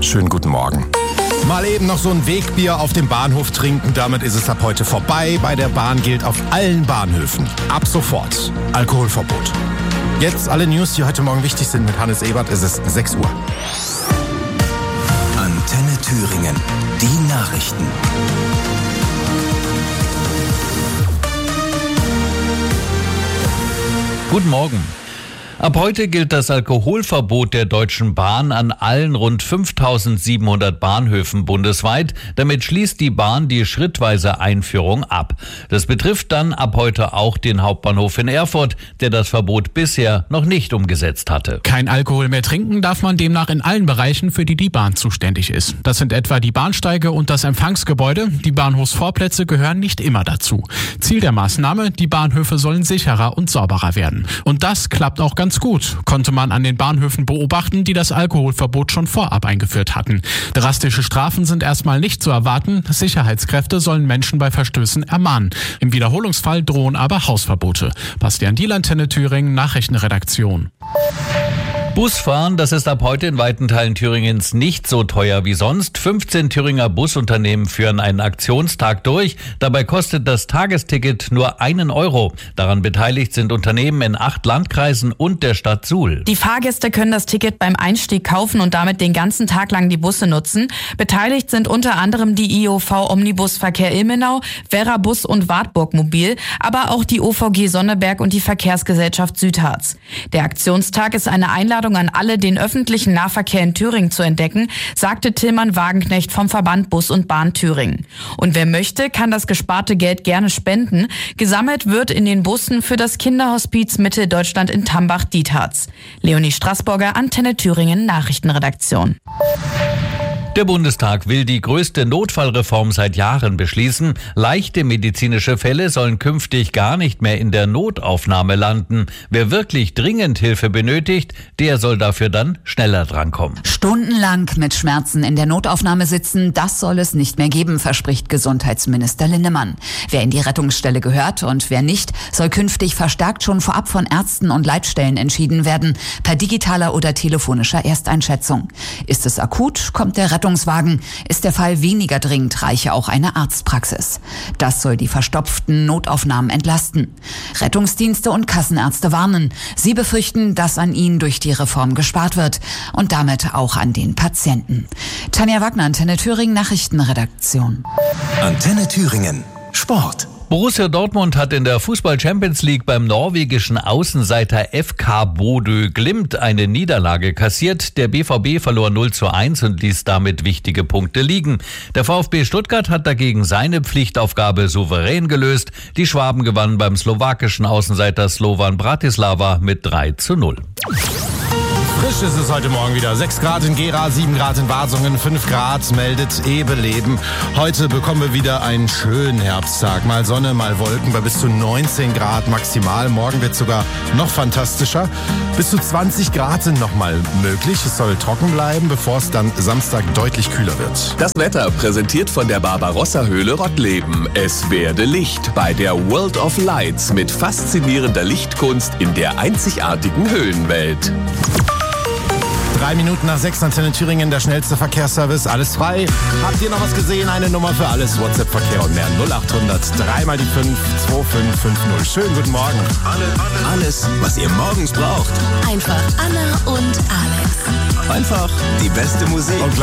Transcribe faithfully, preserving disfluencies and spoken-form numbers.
Schönen guten Morgen. Mal eben noch so ein Wegbier auf dem Bahnhof trinken, damit ist es ab heute vorbei. Bei der Bahn gilt auf allen Bahnhöfen ab sofort Alkoholverbot. Jetzt alle News, die heute Morgen wichtig sind mit Hannes Ebert. Es ist sechs Uhr. Antenne Thüringen, die Nachrichten. Guten Morgen. Ab heute gilt das Alkoholverbot der Deutschen Bahn an allen rund fünftausendsiebenhundert Bahnhöfen bundesweit. Damit schließt die Bahn die schrittweise Einführung ab. Das betrifft dann ab heute auch den Hauptbahnhof in Erfurt, der das Verbot bisher noch nicht umgesetzt hatte. Kein Alkohol mehr trinken darf man demnach in allen Bereichen, für die die Bahn zuständig ist. Das sind etwa die Bahnsteige und das Empfangsgebäude. Die Bahnhofsvorplätze gehören nicht immer dazu. Ziel der Maßnahme: die Bahnhöfe sollen sicherer und sauberer werden. Und das klappt auch ganz gut, konnte man an den Bahnhöfen beobachten, die das Alkoholverbot schon vorab eingeführt hatten. Drastische Strafen sind erstmal nicht zu erwarten. Sicherheitskräfte sollen Menschen bei Verstößen ermahnen. Im Wiederholungsfall drohen aber Hausverbote. Bastian Diel, Antenne Thüringen, Nachrichtenredaktion. Busfahren, das ist ab heute in weiten Teilen Thüringens nicht so teuer wie sonst. fünfzehn Thüringer Busunternehmen führen einen Aktionstag durch. Dabei kostet das Tagesticket nur einen Euro. Daran beteiligt sind Unternehmen in acht Landkreisen und der Stadt Suhl. Die Fahrgäste können das Ticket beim Einstieg kaufen und damit den ganzen Tag lang die Busse nutzen. Beteiligt sind unter anderem die I O V Omnibusverkehr Ilmenau, Werra Bus und Wartburg Mobil, aber auch die O V G Sonneberg und die Verkehrsgesellschaft Südharz. Der Aktionstag ist eine Einladung an alle, den öffentlichen Nahverkehr in Thüringen zu entdecken, sagte Tillmann Wagenknecht vom Verband Bus und Bahn Thüringen. Und wer möchte, kann das gesparte Geld gerne spenden. Gesammelt wird in den Bussen für das Kinderhospiz Mitteldeutschland in Tambach-Dietharz. Leonie Straßburger, Antenne Thüringen, Nachrichtenredaktion. Der Bundestag will die größte Notfallreform seit Jahren beschließen. Leichte medizinische Fälle sollen künftig gar nicht mehr in der Notaufnahme landen. Wer wirklich dringend Hilfe benötigt, der soll dafür dann schneller drankommen. Stundenlang mit Schmerzen in der Notaufnahme sitzen, das soll es nicht mehr geben, verspricht Gesundheitsminister Linnemann. Wer in die Rettungsstelle gehört und wer nicht, soll künftig verstärkt schon vorab von Ärzten und Leitstellen entschieden werden, per digitaler oder telefonischer Ersteinschätzung. Ist es akut, kommt der Rettungswagen. Ist der Fall weniger dringend, reiche auch eine Arztpraxis. Das soll die verstopften Notaufnahmen entlasten. Rettungsdienste und Kassenärzte warnen. Sie befürchten, dass an ihnen durch die Reform gespart wird und damit auch an den Patienten. Tanja Wagner, Antenne Thüringen, Nachrichtenredaktion. Antenne Thüringen, Sport. Borussia Dortmund hat in der Fußball-Champions League beim norwegischen Außenseiter F K Bodø Glimt eine Niederlage kassiert. Der B V B verlor null zu eins und ließ damit wichtige Punkte liegen. Der VfB Stuttgart hat dagegen seine Pflichtaufgabe souverän gelöst. Die Schwaben gewannen beim slowakischen Außenseiter Slovan Bratislava mit drei zu null. Frisch ist es heute Morgen wieder. sechs Grad in Gera, sieben Grad in Wasungen, fünf Grad meldet Ebeleben. Heute bekommen wir wieder einen schönen Herbsttag. Mal Sonne, mal Wolken bei bis zu neunzehn Grad maximal. Morgen wird sogar noch fantastischer. Bis zu zwanzig Grad sind noch mal möglich. Es soll trocken bleiben, bevor es dann Samstag deutlich kühler wird. Das Wetter präsentiert von der Barbarossa-Höhle Rottleben. Es werde Licht bei der World of Lights mit faszinierender Lichtkunst in der einzigartigen Höhlenwelt. Drei Minuten nach sechs, Antenne Thüringen, der schnellste Verkehrsservice. Alles frei. Habt ihr noch was gesehen? Eine Nummer für alles. WhatsApp-Verkehr und mehr. null acht hundert, dreimal die fünf, zwei fünf fünf null. Schönen guten Morgen. Alles, was ihr morgens braucht. Einfach Anna und Alex. Einfach die beste Musik.